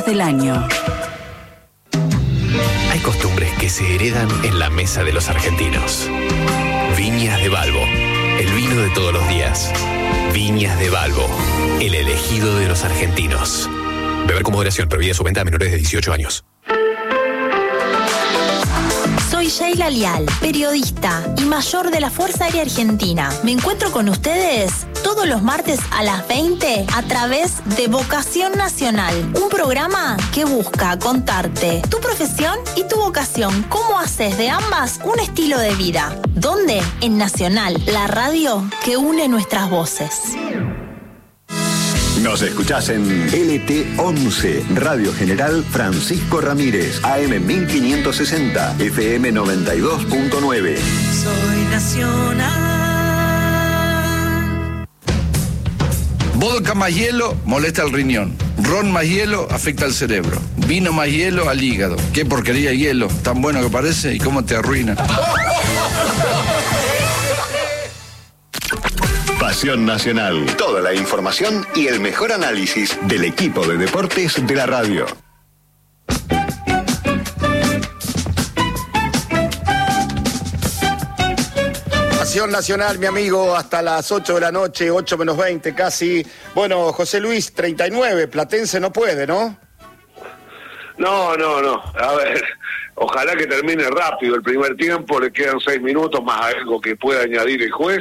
días del año. Hay costumbres que se heredan en la mesa de los argentinos. Viñas de Balbo, el vino de todos los días. Viñas de Balbo, el elegido de los argentinos. Beber con moderación, prohibida su venta a menores de 18 años. Soy Sheila Lial, periodista y mayor de la Fuerza Aérea Argentina. Me encuentro con ustedes todos los martes a las 20 a través de Vocación Nacional, un programa que busca contarte tu profesión y tu vocación, cómo haces de ambas un estilo de vida. ¿Dónde? En Nacional, la radio que une nuestras voces. Nos escuchás en LT11, Radio General Francisco Ramírez, AM 1560, FM 92.9. Soy nacional. Vodka más hielo molesta al riñón. Ron más hielo afecta al cerebro. Vino más hielo al hígado. Qué porquería de hielo, tan bueno que parece y cómo te arruina. Pasión Nacional. Toda la información y el mejor análisis del equipo de deportes de la radio. Pasión Nacional, mi amigo, hasta las 8 de la noche, 8 menos 20 casi. Bueno, José Luis, 39, Platense no puede, ¿no? No. A ver, ojalá que termine rápido el primer tiempo, le quedan 6 minutos más algo que pueda añadir el juez.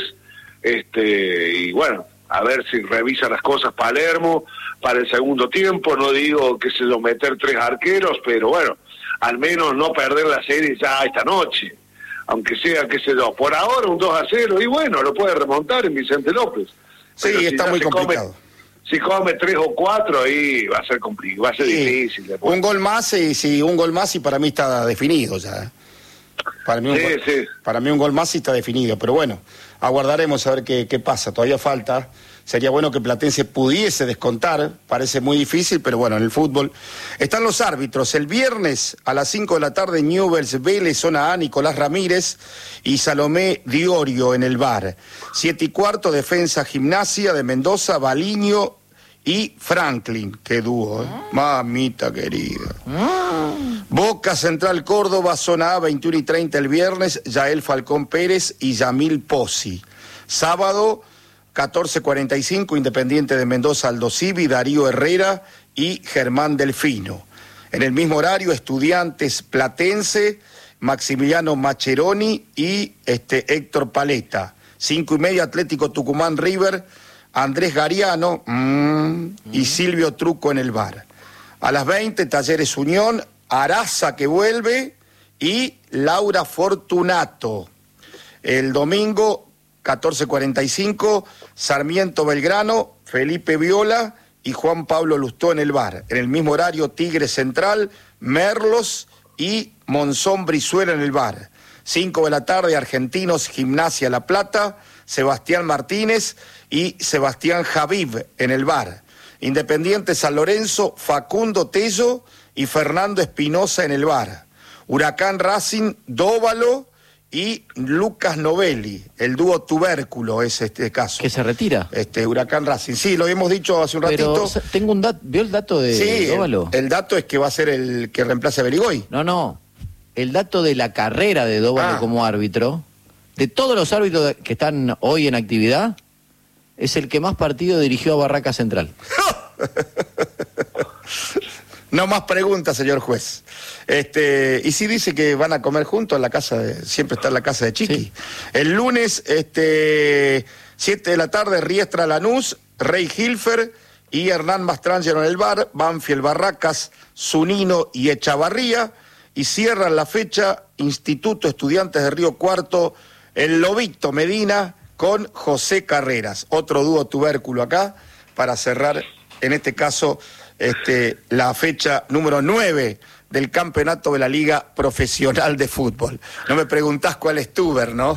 Y bueno, a ver si revisa las cosas Palermo para el segundo tiempo. No digo que se lo meter 3 arqueros, pero bueno, al menos no perder la serie ya esta noche, aunque sea, qué sé yo, por ahora un 2-0, y bueno, lo puede remontar en Vicente López. Sí, pero está muy complicado. Si come 3 o 4, ahí va a ser complicado, va a ser difícil. Después. Un gol más y para mí está definido ya. Para mí un gol más y está definido, pero bueno, aguardaremos a ver qué pasa, todavía falta. Sería bueno que Platense pudiese descontar, parece muy difícil, pero bueno, en el fútbol están los árbitros. El viernes a las 5 de la tarde, Newell's, Vélez, zona A, Nicolás Ramírez y Salomé Diorio en el VAR. 7:15, Defensa Gimnasia de Mendoza, Baliño y Franklin. Qué dúo, ¿eh? Mamita querida. Boca Central Córdoba, zona A, 21:30 el viernes, Yael Falcón Pérez y Yamil Pozzi. Sábado, 14:45, Independiente de Mendoza, Aldo Civi, Darío Herrera y Germán Delfino. En el mismo horario, Estudiantes Platense, Maximiliano Macheroni y Héctor Paleta. 5:30, Atlético Tucumán River, Andrés Gariano y Silvio Truco en el VAR. A las 20, Talleres Unión, Araza que vuelve y Laura Fortunato. El domingo, 14:45, Sarmiento Belgrano, Felipe Viola y Juan Pablo Lustó en el VAR. En el mismo horario, Tigre Central, Merlos y Monzón Brizuela en el VAR. 5 de la tarde, Argentinos Gimnasia La Plata, Sebastián Martínez y Sebastián Javib en el VAR. Independiente San Lorenzo, Facundo Tello y Fernando Espinosa en el VAR. Huracán Racing, Dóvalo y Lucas Novelli, el dúo tubérculo es este caso. ¿Que se retira? Huracán Racing, sí, lo hemos dicho hace un ratito. Pero tengo un dato, ¿vio el dato de Dóvalo? El dato es que va a ser el que reemplace a Berigoy. No, el dato de la carrera de Dóvalo como árbitro, de todos los árbitros que están hoy en actividad, es el que más partido dirigió a Barraca Central. No más preguntas, señor juez. Y sí dice que van a comer juntos en la casa siempre está en la casa de Chiqui. Sí. El lunes, 7 de la tarde, Riestra Lanús, Rey Hilfer y Hernán Mastrangelo en el VAR, Banfield Barracas, Zunino y Echavarría, y cierran la fecha Instituto Estudiantes de Río Cuarto, el Lobito Medina con José Carreras. Otro dúo tubérculo acá para cerrar, en este caso, la fecha número 9 del campeonato de la Liga Profesional de Fútbol. No me preguntás cuál es Tuber, ¿no?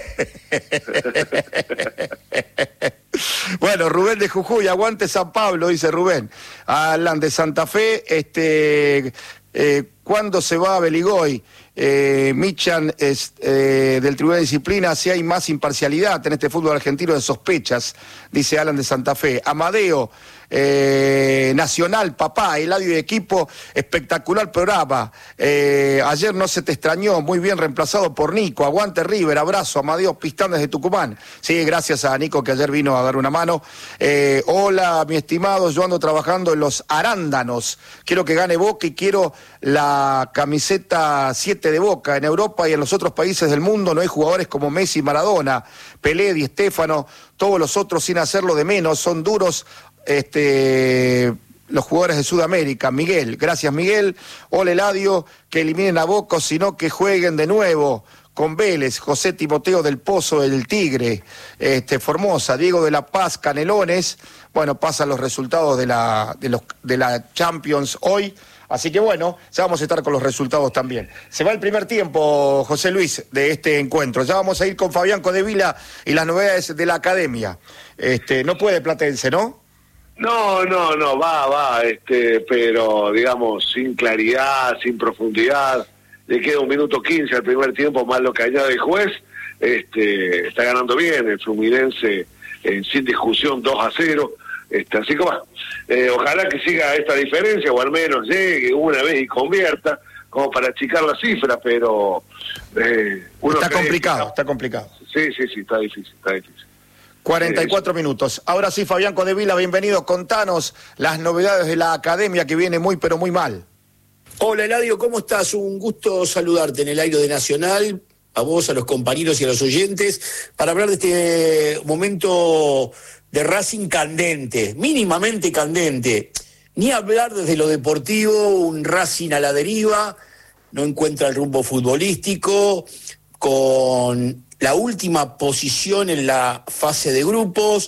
Bueno, Rubén de Jujuy, aguante San Pablo, dice Rubén. Alan de Santa Fe, ¿cuándo se va a Beligoy? Michan del Tribunal de Disciplina, si hay más imparcialidad en este fútbol argentino de sospechas, dice Alan de Santa Fe. Amadeo, Nacional, papá, Eladio y equipo, espectacular programa. Ayer no se te extrañó, muy bien reemplazado por Nico. Aguante River, abrazo, Amadeo Pistán desde Tucumán. Sí, gracias a Nico que ayer vino a dar una mano. Hola, mi estimado, yo ando trabajando en los arándanos. Quiero que gane Boca y quiero la camiseta 7 de Boca. En Europa y en los otros países del mundo no hay jugadores como Messi, Maradona, Pelé, Di Stéfano, todos los otros sin hacerlo de menos, son duros los jugadores de Sudamérica. Miguel, gracias Miguel. Hola Eladio, que eliminen a Boca, sino que jueguen de nuevo con Vélez. José Timoteo del Pozo, del Tigre, Formosa, Diego de la Paz, Canelones. Bueno, pasan los resultados de la Champions hoy. Así que bueno, ya vamos a estar con los resultados también. Se va el primer tiempo, José Luis, de este encuentro. Ya vamos a ir con Fabián Codevila y las novedades de la academia. No puede Platense, ¿no? No, va, pero digamos, sin claridad, sin profundidad. Le queda 1 minuto 15 al primer tiempo, más lo que añade el juez. Está ganando bien el Fluminense, sin discusión, 2-0. Así que va, ojalá que siga esta diferencia o al menos llegue una vez y convierta como para achicar la cifra, pero está complicado. Sí, está difícil. 44 minutos. Ahora sí, Fabián Codevila, bienvenido. Contanos las novedades de la academia que viene muy pero muy mal. Hola Eladio, ¿cómo estás? Un gusto saludarte en el aire de Nacional, a vos, a los compañeros y a los oyentes, para hablar de este momento de Racing candente, mínimamente candente. Ni hablar desde lo deportivo, un Racing a la deriva, no encuentra el rumbo futbolístico, con la última posición en la fase de grupos,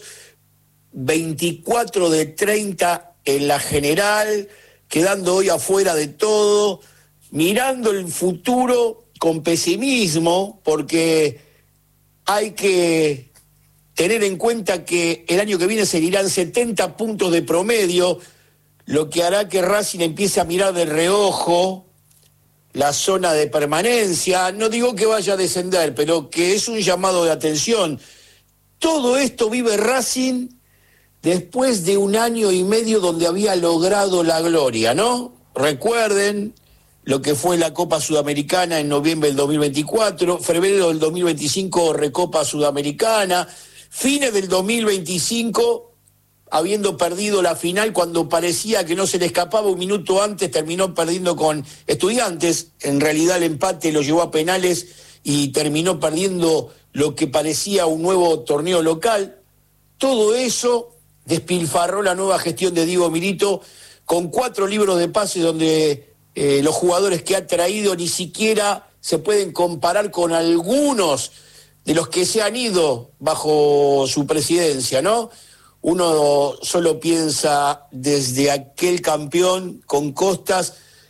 24 de 30 en la general, quedando hoy afuera de todo, mirando el futuro con pesimismo, porque hay que tener en cuenta que el año que viene seguirán 70 puntos de promedio, lo que hará que Racing empiece a mirar de reojo la zona de permanencia. No digo que vaya a descender, pero que es un llamado de atención. Todo esto vive Racing después de 1 año y medio donde había logrado la gloria, ¿no? Recuerden lo que fue la Copa Sudamericana en noviembre del 2024, febrero del 2025 Recopa Sudamericana, fines del 2025, habiendo perdido la final cuando parecía que no se le escapaba, 1 minuto antes terminó perdiendo con Estudiantes, en realidad el empate lo llevó a penales y terminó perdiendo lo que parecía un nuevo torneo local. Todo eso despilfarró la nueva gestión de Diego Milito con 4 libros de pases donde los jugadores que ha traído ni siquiera se pueden comparar con algunos de los que se han ido bajo su presidencia, ¿no? Uno solo piensa desde aquel campeón con Costas,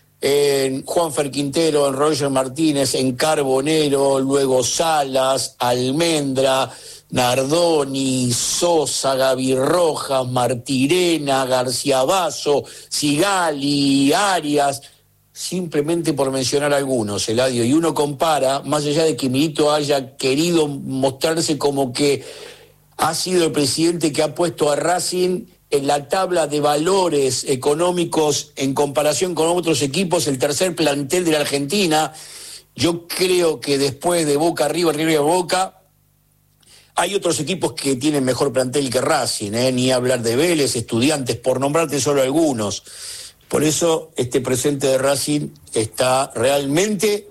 en Juanfer Quintero, en Roger Martínez, en Carbonero, luego Salas, Almendra, Nardoni, Sosa, Gaby Rojas, Martirena, García Basso, Sigali, Arias, simplemente por mencionar algunos, Eladio. Y uno compara, más allá de que Milito haya querido mostrarse como que ha sido el presidente que ha puesto a Racing en la tabla de valores económicos en comparación con otros equipos, el tercer plantel de la Argentina. Yo creo que después de Boca, River y Boca, hay otros equipos que tienen mejor plantel que Racing, ni hablar de Vélez, Estudiantes, por nombrarte solo algunos. Por eso este presente de Racing está realmente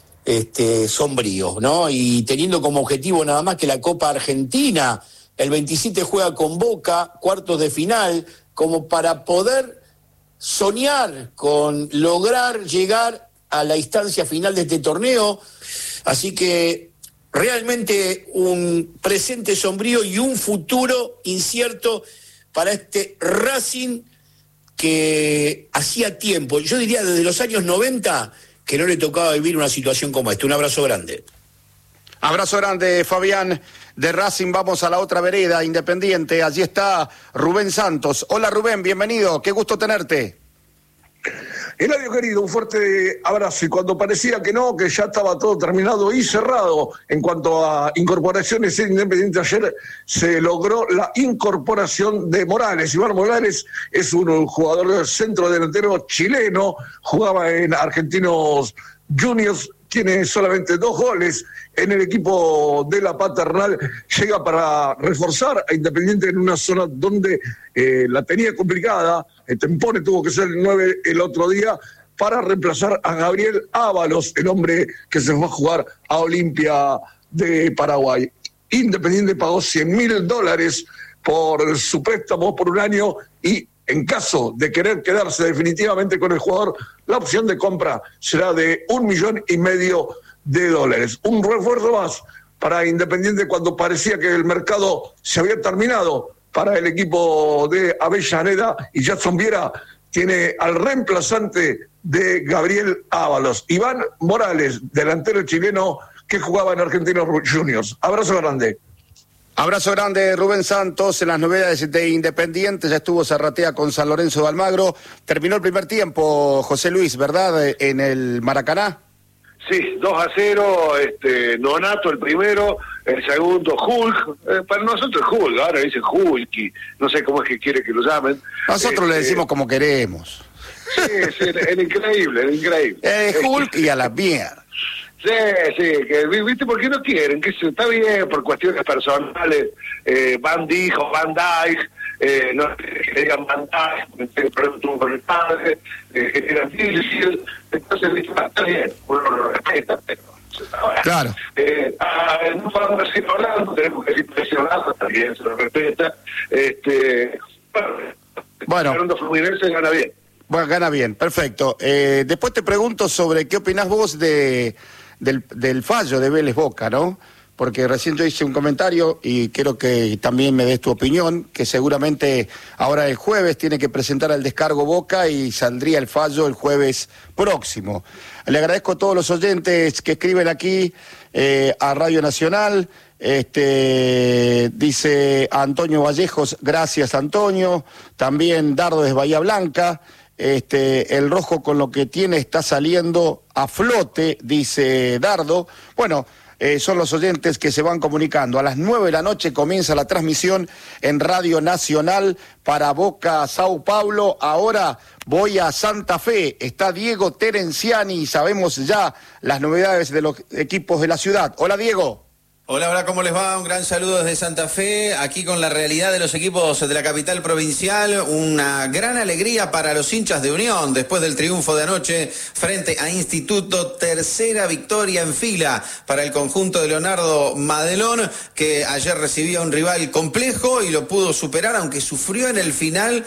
sombrío, ¿no? Y teniendo como objetivo nada más que la Copa Argentina, el 27 juega con Boca, cuartos de final, como para poder soñar con lograr llegar a la instancia final de este torneo. Así que realmente un presente sombrío y un futuro incierto para este Racing que hacía tiempo, yo diría desde los años 90, que no le tocaba vivir una situación como esta. Un abrazo grande. Abrazo grande, Fabián. De Racing vamos a la otra vereda, Independiente. Allí está Rubén Santos. Hola Rubén, bienvenido. Qué gusto tenerte. Eladio querido, un fuerte abrazo. Y cuando parecía que no, que ya estaba todo terminado y cerrado en cuanto a incorporaciones en Independiente, ayer se logró la incorporación de Morales. Iván Morales es un jugador centro delantero chileno, jugaba en Argentinos Juniors, tiene solamente 2 goles en el equipo de la Paternal, llega para reforzar a Independiente en una zona donde la tenía complicada. Tempone tuvo que ser el 9 el otro día para reemplazar a Gabriel Ábalos, el hombre que se fue a jugar a Olimpia de Paraguay. Independiente pagó $100.000 por su préstamo por un año y en caso de querer quedarse definitivamente con el jugador, la opción de compra será de $1,500,000. Un refuerzo más para Independiente cuando parecía que el mercado se había terminado para el equipo de Avellaneda, y Jackson Viera tiene al reemplazante de Gabriel Ábalos, Iván Morales, delantero chileno que jugaba en Argentinos Juniors. Abrazo grande. Abrazo grande, Rubén Santos. En las novedades de Independiente ya estuvo Zarratea con San Lorenzo de Almagro. Terminó el primer tiempo, José Luis, ¿verdad? En el Maracaná. Sí, 2-0, Nonato el primero, el segundo Hulk, para nosotros es Hulk, ahora dicen Hulk y no sé cómo es que quiere que lo llamen. Nosotros le decimos como queremos. Sí, el increíble, el increíble. Hulk y a la mierda. Sí, que viste por qué no quieren, que está bien por cuestiones personales, Van Dijk, no que digan Van Dijk, tuvo con el padre, era difícil, entonces está bien, uno lo respeta, pero ahora, claro. No podemos decir hablando, tenemos que decir presionado, también se lo respeta, bueno, Fluminense gana bien. Bueno, gana bien, perfecto. Después te pregunto sobre qué opinás vos del fallo de Vélez Boca, ¿no? Porque recién yo hice un comentario y quiero que también me des tu opinión, que seguramente ahora el jueves tiene que presentar el descargo Boca y saldría el fallo el jueves próximo. Le agradezco a todos los oyentes que escriben aquí a Radio Nacional. Dice Antonio Vallejos, gracias Antonio. También Dardo de Bahía Blanca. El rojo con lo que tiene está saliendo a flote, dice Dardo. Bueno, son los oyentes que se van comunicando. A las 9 de la noche comienza la transmisión en Radio Nacional para Boca Sao Paulo. Ahora voy a Santa Fe, está Diego Terenciani y sabemos ya las novedades de los equipos de la ciudad. Hola Diego. Hola, ¿cómo les va? Un gran saludo desde Santa Fe, aquí con la realidad de los equipos de la capital provincial. Una gran alegría para los hinchas de Unión después del triunfo de anoche frente a Instituto. Tercera victoria en fila para el conjunto de Leonardo Madelón, que ayer recibía un rival complejo y lo pudo superar, aunque sufrió en el final.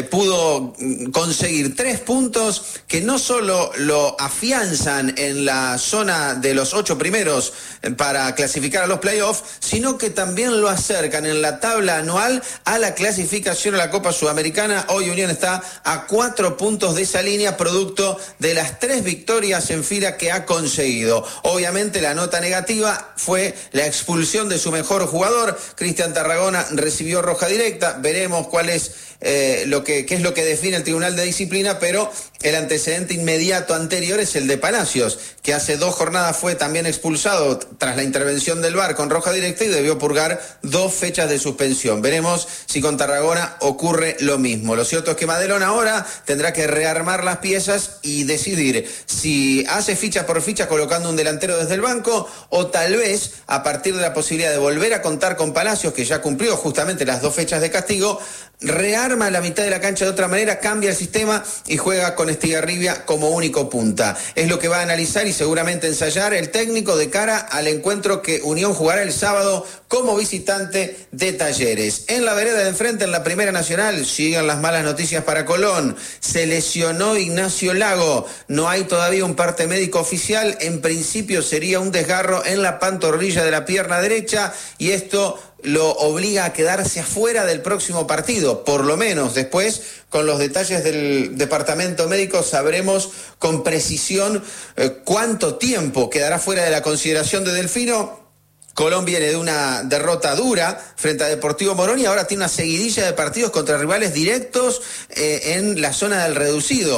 Pudo conseguir 3 puntos que no solo lo afianzan en la zona de los 8 primeros para clasificar a los playoffs, sino que también lo acercan en la tabla anual a la clasificación a la Copa Sudamericana. Hoy Unión está a 4 puntos de esa línea, producto de las 3 victorias en fila que ha conseguido. Obviamente la nota negativa fue la expulsión de su mejor jugador. Cristian Tarragona recibió roja directa. Veremos cuál es qué es lo que define el Tribunal de Disciplina, pero el antecedente inmediato anterior es el de Palacios, que hace 2 jornadas fue también expulsado tras la intervención del VAR con roja directa y debió purgar 2 fechas de suspensión. Veremos si con Tarragona ocurre lo mismo. Lo cierto es que Madelón ahora tendrá que rearmar las piezas y decidir si hace ficha por ficha colocando un delantero desde el banco, o tal vez a partir de la posibilidad de volver a contar con Palacios, que ya cumplió justamente las 2 fechas de castigo, rearma la mitad de la cancha de otra manera, cambia el sistema y juega con Estigarribia como único punta. Es lo que va a analizar y seguramente ensayar el técnico de cara al encuentro que Unión jugará el sábado como visitante de Talleres. En la vereda de enfrente, en la Primera Nacional, siguen las malas noticias para Colón. Se lesionó Ignacio Lago. No hay todavía un parte médico oficial. En principio sería un desgarro en la pantorrilla de la pierna derecha y esto lo obliga a quedarse afuera del próximo partido, por lo menos. Después, con los detalles del departamento médico, sabremos con precisión cuánto tiempo quedará fuera de la consideración de Delfino. Colón viene de una derrota dura frente a Deportivo Morón y ahora tiene una seguidilla de partidos contra rivales directos en la zona del reducido.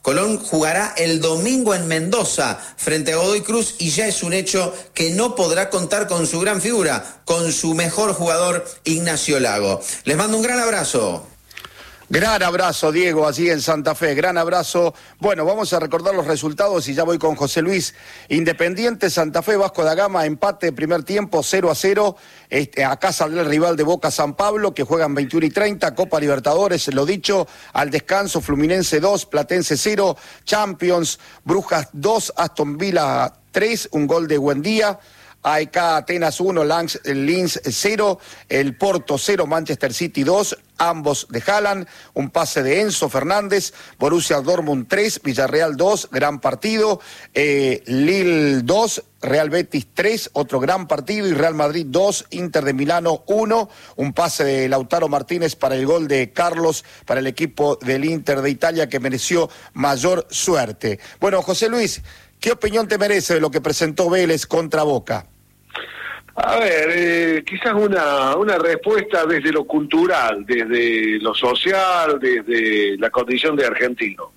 Colón jugará el domingo en Mendoza frente a Godoy Cruz y ya es un hecho que no podrá contar con su gran figura, con su mejor jugador Ignacio Lago. Les mando un gran abrazo. Gran abrazo, Diego, allí en Santa Fe, gran abrazo. Bueno, vamos a recordar los resultados y ya voy con José Luis. Independiente, Santa Fe, Vasco da Gama, empate primer tiempo, 0-0. Acá saldrá el rival de Boca, San Pablo, que juegan 21:30, Copa Libertadores, lo dicho, al descanso, Fluminense 2, Platense 0, Champions, Brujas 2, Aston Villa 3, un gol de Buendía. AEK Atenas 1, Linz 0, el Porto 0, Manchester City 2, ambos de Haaland, un pase de Enzo Fernández, Borussia Dortmund 3, Villarreal 2, gran partido, Lille 2, Real Betis 3, otro gran partido, y Real Madrid 2, Inter de Milano 1, un pase de Lautaro Martínez para el gol de Carlos, para el equipo del Inter de Italia, que mereció mayor suerte. Bueno, José Luis, ¿qué opinión te merece de lo que presentó Vélez contra Boca? A ver, quizás una respuesta desde lo cultural, desde lo social, desde la condición de argentino.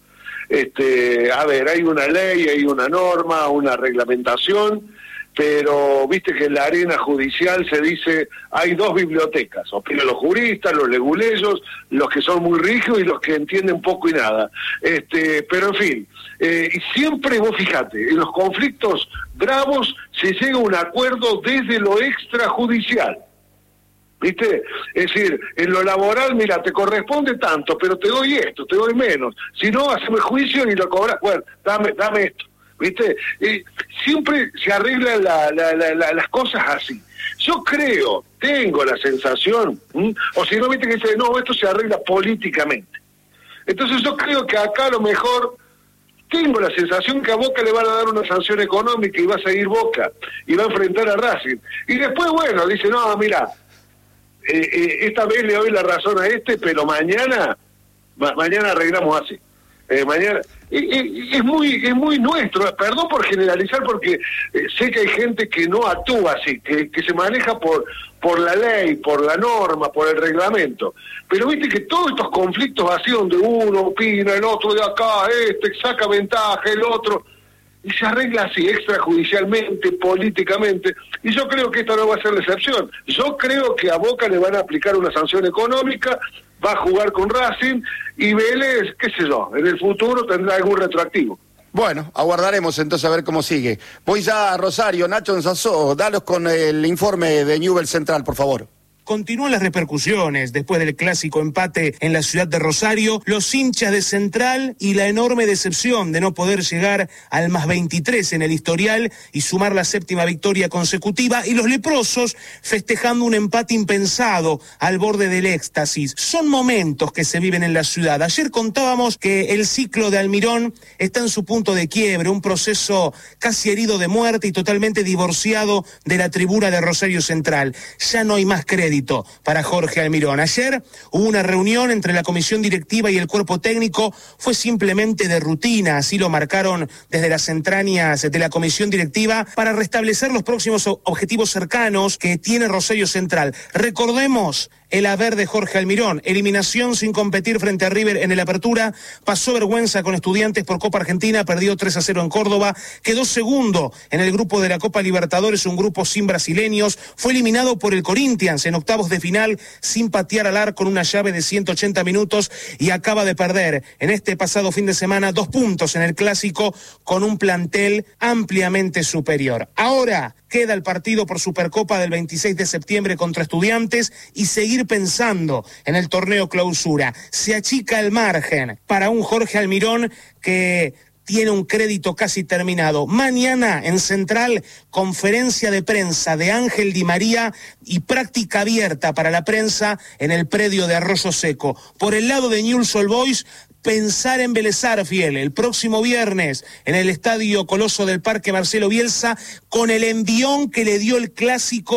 A ver, hay una ley, hay una norma, una reglamentación, pero viste que en la arena judicial se dice hay dos bibliotecas, opinan los juristas, los leguleyos, los que son muy rígidos y los que entienden poco y nada. Pero en fin, y siempre vos fijate, en los conflictos bravos se llega a un acuerdo desde lo extrajudicial. ¿Viste? Es decir, en lo laboral, mira, te corresponde tanto, pero te doy esto, te doy menos. Si no, haceme juicio y lo cobras. Bueno, dame esto. ¿Viste? Siempre se arreglan las cosas así. Yo creo, tengo la sensación, o si no, viste que dice, no, esto se arregla políticamente. Entonces yo creo que acá a lo mejor tengo la sensación que a Boca le van a dar una sanción económica y va a seguir Boca y va a enfrentar a Racing. Y después, bueno, dice, no, mira, esta vez le doy la razón a pero mañana arreglamos así. Mañana es muy nuestro, perdón por generalizar, porque sé que hay gente que no actúa así, que se maneja por la ley, por la norma, por el reglamento, pero viste que todos estos conflictos así donde uno opina, el otro de acá, saca ventaja, el otro, y se arregla así, extrajudicialmente, políticamente, y yo creo que esta no va a ser la excepción. Yo creo que a Boca le van a aplicar una sanción económica, va a jugar con Racing, y Vélez, qué sé yo, en el futuro tendrá algún retroactivo. Bueno, aguardaremos entonces a ver cómo sigue. Voy ya a Rosario, Nacho Enzazó, dalos con el informe de Newell's Central, por favor. Continúan las repercusiones después del clásico empate en la ciudad de Rosario, los hinchas de Central y la enorme decepción de no poder llegar al más 23 en el historial y sumar la 7ª victoria consecutiva, y los leprosos festejando un empate impensado al borde del éxtasis. Son momentos que se viven en la ciudad. Ayer contábamos que el ciclo de Almirón está en su punto de quiebre, un proceso casi herido de muerte y totalmente divorciado de la tribuna de Rosario Central. Ya no hay más crédito para Jorge Almirón. Ayer hubo una reunión entre la comisión directiva y el cuerpo técnico, fue simplemente de rutina, así lo marcaron desde las entrañas de la comisión directiva, para restablecer los próximos objetivos cercanos que tiene Rosario Central. Recordemos el haber de Jorge Almirón: eliminación sin competir frente a River en el Apertura, pasó vergüenza con Estudiantes por Copa Argentina, perdió 3-0 en Córdoba, quedó segundo en el grupo de la Copa Libertadores, un grupo sin brasileños, fue eliminado por el Corinthians en octavos de final sin patear al arco en una llave de 180 minutos y acaba de perder en este pasado fin de semana 2 puntos en el Clásico con un plantel ampliamente superior. Ahora queda el partido por Supercopa del 26 de septiembre contra Estudiantes y seguir pensando en el torneo clausura. Se achica el margen para un Jorge Almirón que tiene un crédito casi terminado. Mañana en Central, conferencia de prensa de Ángel Di María y práctica abierta para la prensa en el predio de Arroyo Seco. Por el lado de Newell's Old Boys, pensar en Vélez Sarsfield el próximo viernes en el Estadio Coloso del Parque Marcelo Bielsa, con el envión que le dio el clásico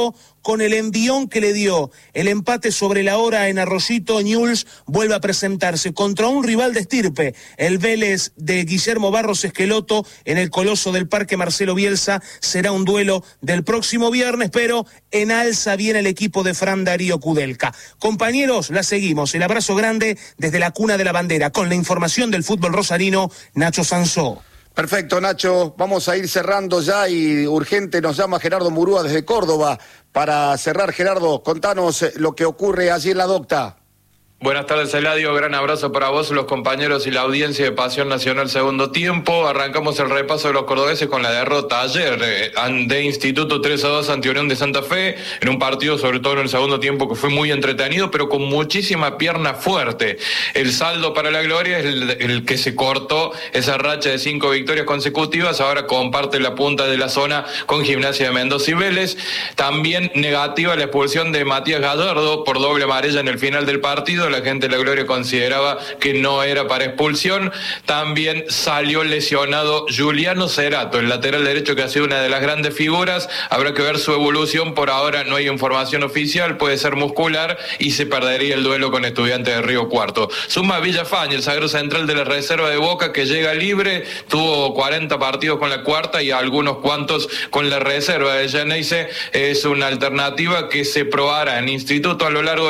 con el envión que le dio el empate sobre la hora en Arroyito, Newell's vuelve a presentarse contra un rival de estirpe, el Vélez de Guillermo Barros Esqueloto, en el Coloso del Parque Marcelo Bielsa. Será un duelo del próximo viernes, pero en alza viene el equipo de Fran Darío Kudelka. Compañeros, la seguimos. El abrazo grande desde la cuna de la bandera. Con la información del fútbol rosarino, Nacho Sansó. Perfecto, Nacho. Vamos a ir cerrando ya y urgente nos llama Gerardo Murúa desde Córdoba. Para cerrar, Gerardo, contanos lo que ocurre allí en la Docta. Buenas tardes, Eladio. Gran abrazo para vos, los compañeros y la audiencia de Pasión Nacional Segundo Tiempo. Arrancamos el repaso de los cordobeses con la derrota ayer de Instituto 3-2 ante Unión de Santa Fe, en un partido, sobre todo en el segundo tiempo, que fue muy entretenido, pero con muchísima pierna fuerte. El saldo para la gloria es el que se cortó esa racha de 5 victorias consecutivas. Ahora comparte la punta de la zona con Gimnasia de Mendoza y Vélez. También negativa la expulsión de Matías Gallardo por doble amarilla en el final del partido. La gente de la Gloria consideraba que no era para expulsión. También salió lesionado Juliano Cerato, el lateral derecho, que ha sido una de las grandes figuras. Habrá que ver su evolución. Por ahora no hay información oficial, puede ser muscular y se perdería el duelo con Estudiantes de Río Cuarto. Suma Villafañe, el zaguero central de la reserva de Boca, que llega libre, tuvo 40 partidos con la cuarta y algunos cuantos con la reserva de Geneise. Es una alternativa que se probará en Instituto a lo largo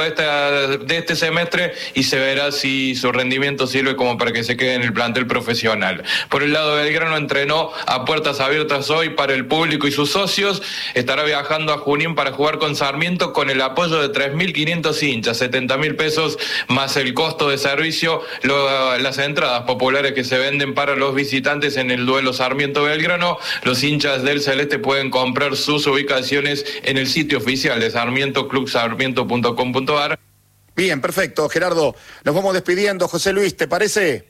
de este semestre y se verá si su rendimiento sirve como para que se quede en el plantel profesional. Por el lado de Belgrano, entrenó a puertas abiertas hoy para el público y sus socios. Estará viajando a Junín para jugar con Sarmiento con el apoyo de 3.500 hinchas, 70.000 pesos más el costo de servicio, las entradas populares que se venden para los visitantes en el duelo Sarmiento-Belgrano. Los hinchas del Celeste pueden comprar sus ubicaciones en el sitio oficial de Sarmiento, clubsarmiento.com.ar. Bien, perfecto, Gerardo. Nos vamos despidiendo. José Luis, ¿te parece?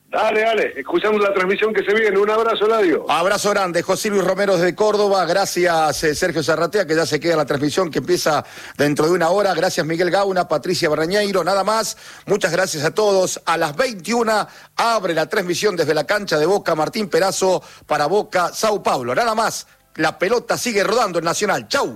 Dale, escuchamos la transmisión que se viene. Un abrazo, Eladio. Abrazo grande, José Luis Romero desde Córdoba. Gracias, Sergio Zarratea, que ya se queda la transmisión que empieza dentro de una hora. Gracias, Miguel Gauna, Patricia Barrañeiro, nada más. Muchas gracias a todos. A las 21 abre la transmisión desde la cancha de Boca Martín Perazo para Boca Sao Paulo. Nada más, la pelota sigue rodando en Nacional. ¡Chau!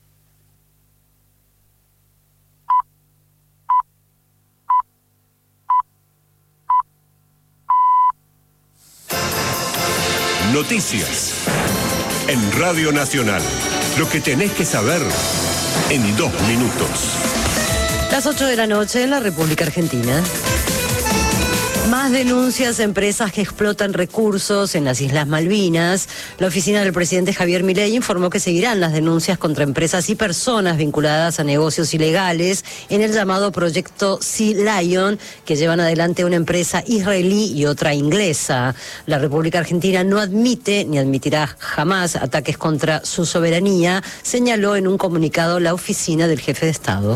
Noticias en Radio Nacional. Lo que tenés que saber en 2 minutos. Las 8 de la noche en la República Argentina. Más denuncias a empresas que explotan recursos en las Islas Malvinas. La oficina del presidente Javier Milei informó que seguirán las denuncias contra empresas y personas vinculadas a negocios ilegales en el llamado proyecto Sea Lion, que llevan adelante una empresa israelí y otra inglesa. La República Argentina no admite ni admitirá jamás ataques contra su soberanía, señaló en un comunicado la oficina del jefe de Estado.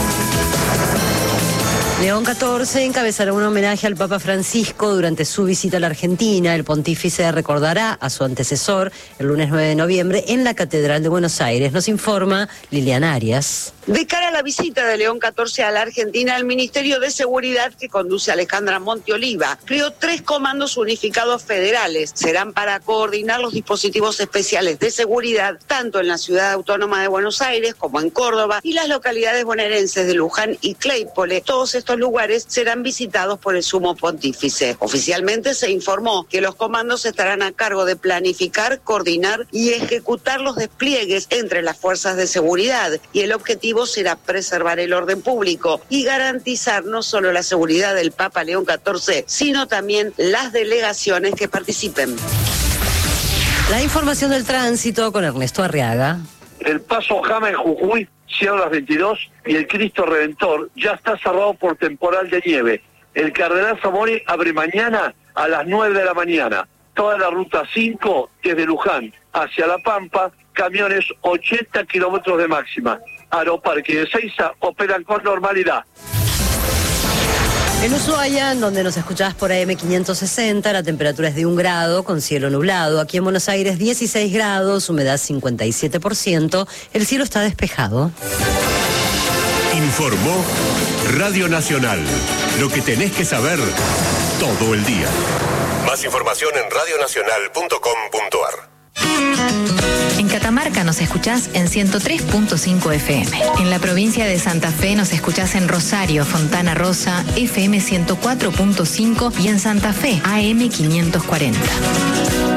León XIV encabezará un homenaje al Papa Francisco durante su visita a la Argentina. El pontífice recordará a su antecesor el lunes 9 de noviembre en la Catedral de Buenos Aires. Nos informa Liliana Arias. De cara a la visita de León XIV a la Argentina, el Ministerio de Seguridad, que conduce Alejandra Monteoliva, creó 3 comandos unificados federales. Serán para coordinar los dispositivos especiales de seguridad, tanto en la Ciudad Autónoma de Buenos Aires como en Córdoba y las localidades bonaerenses de Luján y Claypole. Todos estos lugares serán visitados por el Sumo Pontífice. Oficialmente se informó que los comandos estarán a cargo de planificar, coordinar y ejecutar los despliegues entre las fuerzas de seguridad, y el objetivo será preservar el orden público y garantizar no solo la seguridad del Papa León XIV, sino también las delegaciones que participen. La información del tránsito con Ernesto Arriaga. El paso Jama en Jujuy cierra a las 22 y el Cristo Redentor ya está cerrado por temporal de nieve. El Cardenal Zamori abre mañana a las 9 de la mañana. Toda la ruta 5 desde Luján hacia La Pampa, camiones 80 kilómetros de máxima. Aeroparque y Ezeiza operan con normalidad. En Ushuaia, en donde nos escuchás por AM 560, la temperatura es de 1 grado con cielo nublado. Aquí en Buenos Aires 16 grados, humedad 57%, el cielo está despejado. Informó Radio Nacional. Lo que tenés que saber todo el día. Más información en radionacional.com.ar. En Catamarca nos escuchás en 103.5 FM. En la provincia de Santa Fe nos escuchás en Rosario, Fontana Rosa, FM 104.5 y en Santa Fe, AM 540.